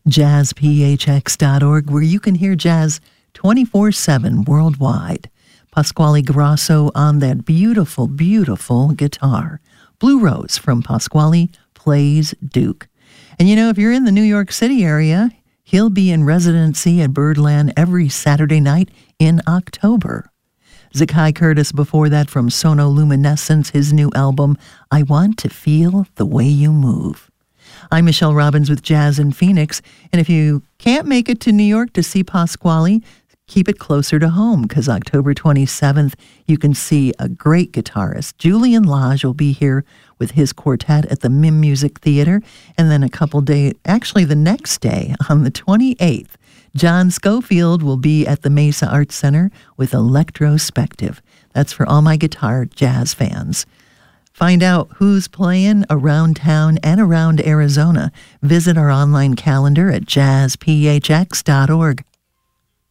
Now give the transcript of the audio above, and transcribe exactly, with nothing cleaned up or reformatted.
jazz p h x dot org, where you can hear jazz twenty-four seven worldwide. Pasquale Grasso on that beautiful, beautiful guitar. Blue Rose from Pasquale Plays Duke. And you know, if you're in the New York City area, he'll be in residency at Birdland every Saturday night in October. Zakai Curtis before that from Sonoluminescence, his new album, I Want to Feel the Way You Move. I'm Michelle Robbins with Jazz in Phoenix, and if you can't make it to New York to see Pasquale, keep it closer to home, because October twenty-seventh, you can see a great guitarist. Julian Lage will be here with his quartet at the Mim Music Theater, and then a couple days, actually the next day, on the twenty-eighth, John Schofield will be at the Mesa Arts Center with Electrospective. That's for all my guitar jazz fans. Find out who's playing around town and around Arizona. Visit our online calendar at jazz p h x dot org.